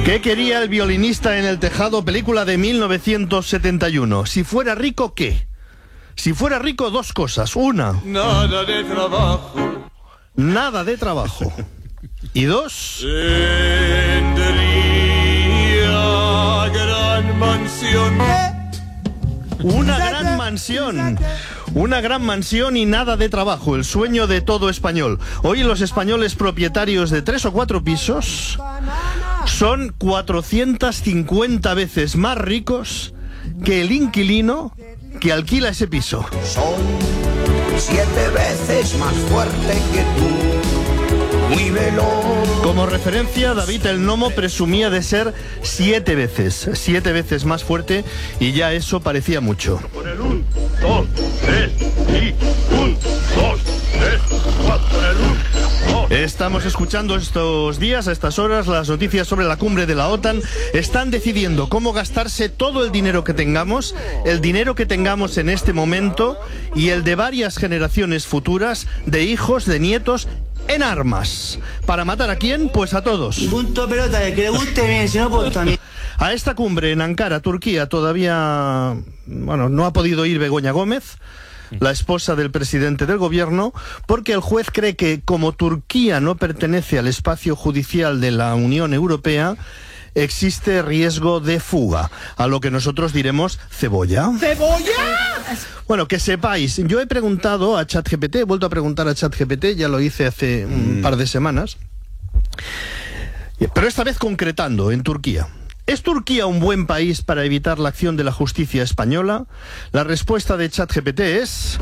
¿Qué quería el violinista en el tejado? Película de 1971. Si fuera rico, ¿qué? Si fuera rico, dos cosas. Una, nada de trabajo. Nada de trabajo. Y dos, Tendría gran mansión. una gran mansión. Una gran mansión y nada de trabajo, el sueño de todo español. Hoy los españoles propietarios de 3 o 4 pisos son 450 veces más ricos que el inquilino que alquila ese piso. Soy 7 veces más fuerte que tú, muy veloz. Como referencia, David el Nomo presumía de ser 7 veces más fuerte, y ya eso parecía mucho. Con el 1, 2, 3, y 1, 2, 3, 4, con el 1, 2. Estamos escuchando estos días, a estas horas, las noticias sobre la cumbre de la OTAN. Están decidiendo cómo gastarse todo el dinero que tengamos en este momento y el de varias generaciones futuras, de hijos, de nietos, en armas. ¿Para matar a quién? Pues a todos. Punto pelota, el que le guste bien, si no, pues también. A esta cumbre en Ankara, Turquía, todavía, no ha podido ir Begoña Gómez, la esposa del presidente del gobierno, porque el juez cree que como Turquía no pertenece al espacio judicial de la Unión Europea, existe riesgo de fuga, a lo que nosotros diremos cebolla. ¿Cebolla? Bueno, que sepáis, yo he preguntado a ChatGPT, he vuelto a preguntar a ChatGPT, ya lo hice hace un par de semanas, pero esta vez concretando, en Turquía. ¿Es Turquía un buen país para evitar la acción de la justicia española? La respuesta de ChatGPT es...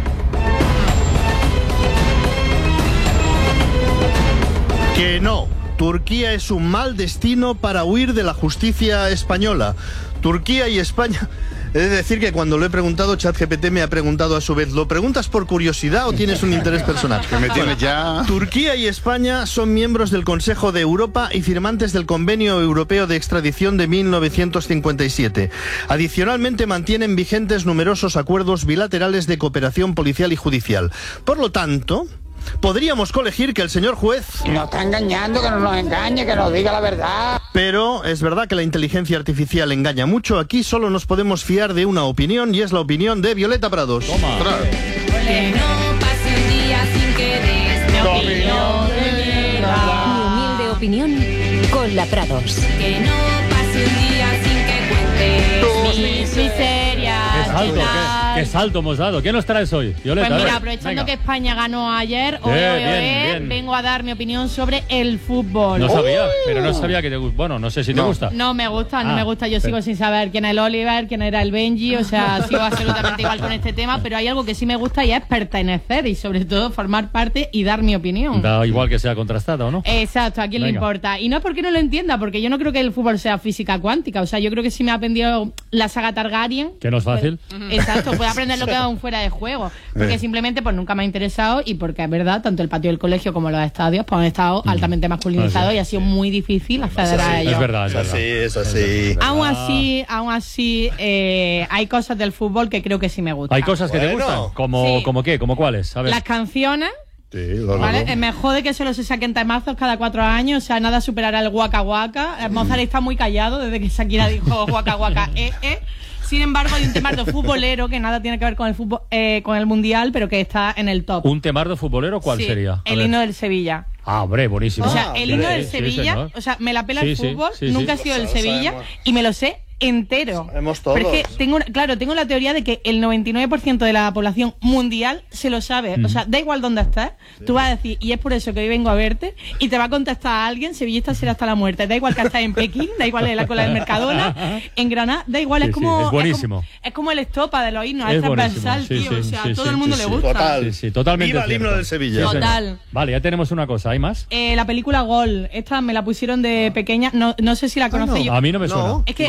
que no. Turquía es un mal destino para huir de la justicia española. Turquía y España... Es decir, que cuando lo he preguntado, ChatGPT me ha preguntado a su vez, ¿lo preguntas por curiosidad o tienes un interés personal? Que me tienes ya... Turquía y España son miembros del Consejo de Europa y firmantes del Convenio Europeo de Extradición de 1957. Adicionalmente, mantienen vigentes numerosos acuerdos bilaterales de cooperación policial y judicial. Por lo tanto, podríamos colegir que el señor juez... Nos está engañando, que no nos engañe, que nos diga la verdad. Pero es verdad que la inteligencia artificial engaña mucho. Aquí solo nos podemos fiar de una opinión, y es la opinión de Violeta Prados. Toma. Que no pase un día sin que des mi opinión de mierda. Mi humilde opinión con la Prados. Que no pase un día sin que cuentes mis miserias. ¿Qué salto hemos dado? ¿Qué nos traes hoy, Violeta? Pues mira, aprovechando que España ganó ayer, bien. vengo a dar mi opinión sobre el fútbol. No sabía, pero no sabía que te gusta. Bueno, no sé si te gusta. No me gusta, no me gusta. Yo sigo sin saber quién es el Oliver, quién era el Benji, o sea, sigo absolutamente igual con este tema, pero hay algo que sí me gusta y es pertenecer y sobre todo formar parte y dar mi opinión. Da igual que sea contrastada, ¿o no? Exacto, a quién le importa. Y no es porque no lo entienda, porque yo no creo que el fútbol sea física cuántica, o sea, yo creo que si me ha aprendido la saga Targaryen... Que no es fácil. Exacto, puedo aprender lo que es un fuera de juego, porque simplemente pues nunca me ha interesado y porque es verdad, tanto el patio del colegio como los estadios pues han estado altamente masculinizados y ha sido muy difícil acceder a ellos. Es verdad, es así. Aún así, hay cosas del fútbol que creo que sí me gustan. ¿Hay cosas que te gustan? ¿Como qué? ¿Como cuáles? A ver. Las canciones. Sí, ¿Vale? Me jode que solo se saquen temazos cada 4 años, o sea, nada superará el Waka Waka. Mozart está muy callado desde que Shakira dijo Waka Waka. Sin embargo, hay un temardo futbolero que nada tiene que ver con el fútbol, con el mundial, pero que está en el top. ¿Un temardo futbolero cuál sería? El himno del Sevilla. Ah, hombre, buenísimo. O sea, el himno del Sevilla, o sea, me la pela el fútbol, nunca he sido del Sevilla y me lo sé entero. Sabemos todos. Porque tengo la teoría de que el 99% de la población mundial se lo sabe. O sea, da igual dónde estés, tú vas a decir, y es por eso que hoy vengo a verte, y te va a contestar a alguien, sevillista será hasta la muerte. Da igual que estés en Pekín, da igual en la cola del Mercadona, en Granada, da igual, es como... es buenísimo. Es como el estopa de los himnos, es transversal, tío, o sea, a todo el mundo le gusta. Total. Totalmente. Viva el himno del Sevilla. Total. Vale, ya tenemos una cosa, ¿hay más? La película Gol, esta me la pusieron de pequeña, no sé si la conocéis. A mí no me suena. Es que Gol. es algo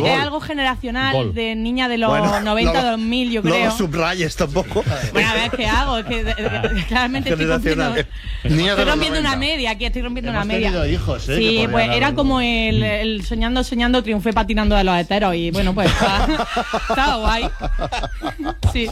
generacional Gol. de niña de los 90, 2000, yo creo. No lo subrayes tampoco. Bueno, a ver qué hago. Es que claramente estoy rompiendo, una media. Aquí estoy rompiendo una media. Hemos tenido hijos, ¿eh? Sí, pues era como el soñando, triunfé patinando de los heteros. Y bueno, pues estaba guay. Sí.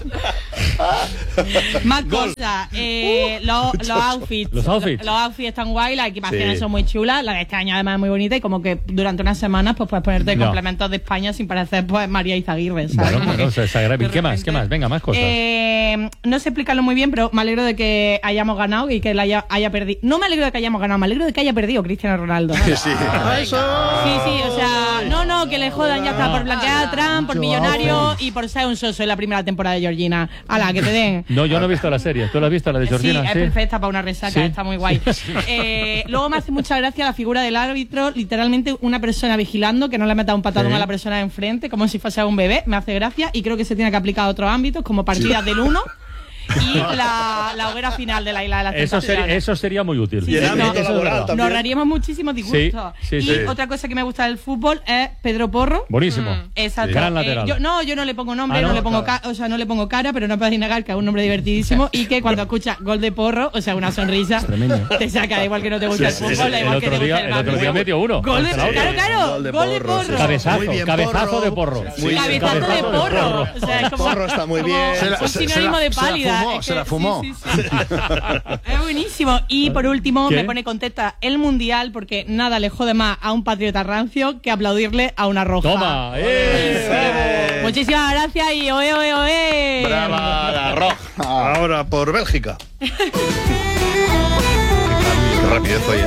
Más cosas. Los outfits. Los outfits. Los outfits están guay, las equipaciones Sí. son muy chulas. La de este año además es muy bonita y como que durante unas semanas pues puedes ponerte No. complementos de España sin parecer pues María Izaguirre, ¿sabes? Bueno, se agravia. ¿Qué más? Venga, más cosas. No sé explicarlo muy bien, pero me alegro de que hayamos ganado y que él haya perdido. No me alegro de que hayamos ganado, me alegro de que haya perdido Cristiano Ronaldo. Sí. Sí, o sea, no, que le jodan, ya está, por blanquear a Trump, por millonario y por ser un soso en la primera temporada de Georgina. Ala, que te den. No, yo no he visto la serie. ¿Tú la has visto, la de Georgina? Sí, es perfecta para una resaca, Sí. está muy guay. Luego me hace mucha gracia la figura del árbitro, literalmente una persona vigilando, que no le meta un patadón Sí. a la persona de enfrente, como si fuese un bebé, me hace gracia y creo que se tiene que aplicar a otros ámbitos, como partidas del 1 y la hoguera final de la Isla de las Tentaciones. Eso sería muy útil. Sí, sí, no, Eso es verdad. nos ahorraríamos muchísimos disgustos. Sí, y sí. otra cosa que me gusta del fútbol es Pedro Porro. Buenísimo. Exacto. Gran lateral. Yo no le pongo nombre, Ah, ¿no? no le pongo no le pongo cara, pero no podéis negar que es un nombre divertidísimo y que cuando escuchas gol de Porro, o sea, una sonrisa, Tremendo. te saca, da igual que no te guste el fútbol, da El igual que te otro guste día básquet. metió uno. Gol de, claro, gol de Porro. Cabezazo, Muy bien, cabezazo Porro. de Porro. Muy bien. Cabezazo de Porro. O sea, es como, Porro está muy bien. como un sinónimo de pálida. Se la fumó. Sí. Es buenísimo. Y por último, ¿Qué? me pone contenta el Mundial porque nada le jode más a un patriota rancio que aplaudirle a una roja. Toma. Muchísimas gracias y oe. Brava la roja. Ahora por Bélgica. Qué rapidez hoy,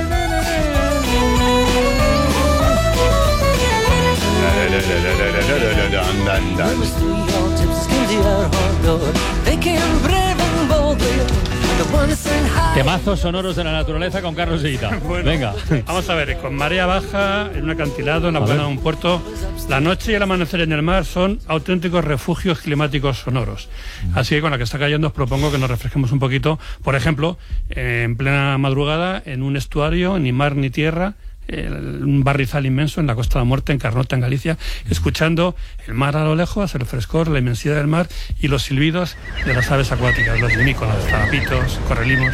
Temazos sonoros de la naturaleza con Carlos Higuita. Bueno, Venga. Vamos a ver, con marea baja, en un acantilado, en la plana de un puerto, la noche y el amanecer en el mar son auténticos refugios climáticos sonoros. Así que con la que está cayendo os propongo que nos refresquemos un poquito. Por ejemplo, en plena madrugada, en un estuario, ni mar ni tierra, un barrizal inmenso en la Costa de la Muerte, en Carnota, en Galicia, escuchando el mar a lo lejos, el frescor, la inmensidad del mar y los silbidos de las aves acuáticas, los vinícolas, zarapitos, correlimos.